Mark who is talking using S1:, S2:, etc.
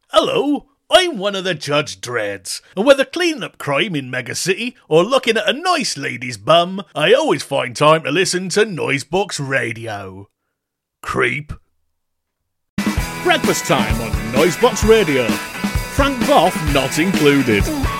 S1: Hello, I'm one of the Judge Dreads, and whether cleaning up crime in Mega City or looking at a nice lady's bum, I always find time to listen to Noisebox Radio. Creep. Breakfast time on Noisebox Radio. Frank Boff not included.